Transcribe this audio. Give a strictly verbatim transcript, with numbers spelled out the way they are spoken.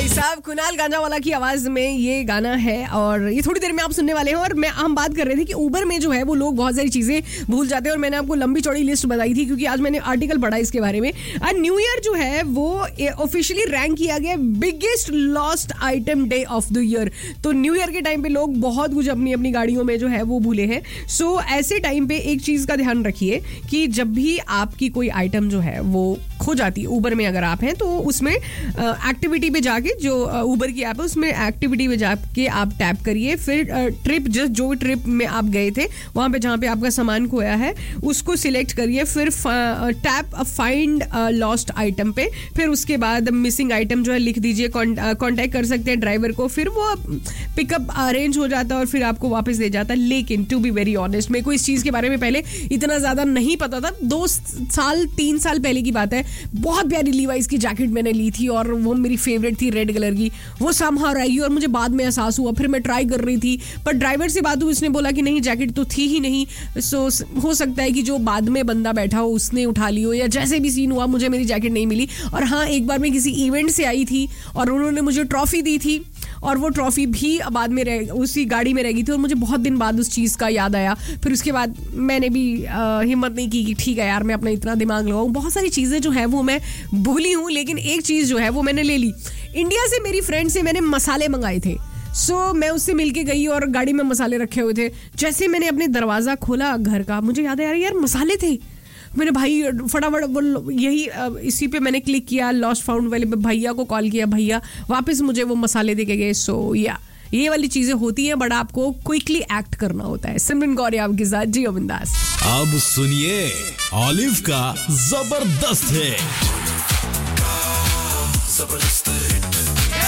भाई साहब, कुणाल गांजावाला की आवाज में ये गाना है और ये थोड़ी देर में आप सुनने वाले हैं। और मैं हम बात कर रहे थे कि उबर में जो है वो लोग बहुत सारी चीजें भूल जाते हैं और मैंने आपको लंबी चौड़ी लिस्ट बताई थी क्योंकि आज मैंने आर्टिकल पढ़ा इसके बारे में। और न्यू ईयर जो है वो ऑफिशियली रैंक किया गया biggest lost item day of the year. तो न्यू ईयर के टाइम पे लोग बहुत कुछ अपनी अपनी गाड़ियों में जो है वो भूले हैं। सो ऐसे टाइम पे एक चीज का ध्यान रखिए कि जब भी आपकी कोई आइटम जो है वो खो जाती है, उबर में अगर आप हैं तो उसमें एक्टिविटी पे जाके, जो उबर की ऐप है उसमें एक्टिविटी पे जाके आप टैप करिए। फिर ट्रिप, जिस जो ट्रिप में आप गए थे वहां पे जहां पे आपका सामान खोया है उसको सिलेक्ट करिए। फिर टैप फाइंड लॉस्ट आइटम पे, फिर उसके बाद मिसिंग आइटम जो है लिख दीजिए, कांटेक्ट कर सकते हैं ड्राइवर को, फिर वो पिकअप अरेंज हो जाता है और फिर आपको वापस दे जाता है। लेकिन टू बी वेरी ऑनेस्ट, मेरे को इस चीज के बारे में पहले इतना ज्यादा नहीं पता था। दो साल तीन साल पहले की बात है, बहुत प्यारी लीवाइस की जैकेट मैंने ली थी और वो मेरी फेवरेट थी, रेड कलर की। वो समहाउ रह गई और मुझे बाद में एहसास हुआ। फिर मैं ट्राई कर रही थी पर ड्राइवर से बात हुई, उसने बोला कि नहीं जैकेट तो थी ही नहीं। सो हो सकता है कि जो बाद में बंदा बैठा हो उसने उठा ली हो या जैसे भी सीन हुआ, मुझे मेरी जैकेट नहीं मिली। और हाँ, एक बार मैं किसी इवेंट से आई थी और उन्होंने मुझे ट्रॉफी दी थी और वो ट्रॉफी भी बाद में रह, उसी गाड़ी में रह गई थी और मुझे बहुत दिन बाद उस चीज़ का याद आया। फिर उसके बाद मैंने भी आ, हिम्मत नहीं की कि ठीक है यार, मैं अपना इतना दिमाग लगाऊं। बहुत सारी चीज़ें जो है वो मैं भूली हूँ, लेकिन एक चीज़ जो है वो मैंने ले ली। इंडिया से मेरी फ्रेंड से मैंने मसाले मंगाए थे। सो so, मैं उससे मिलके गई और गाड़ी में मसाले रखे हुए थे। जैसे मैंने अपने दरवाज़ा खोला घर का, मुझे याद है यार यार मसाले थे। मैंने भाई फटाफट यही इसी पे मैंने क्लिक किया, लॉस्ट फाउंड वाले पे भैया को कॉल किया, भैया वापस मुझे वो मसाले दे के गए। सो या ये वाली चीजें होती हैं, बट आपको क्विकली एक्ट करना होता है। सिमरन गौर आपके साथ, जियो बिंदास। अब सुनिए ऑलिव का जबरदस्त है।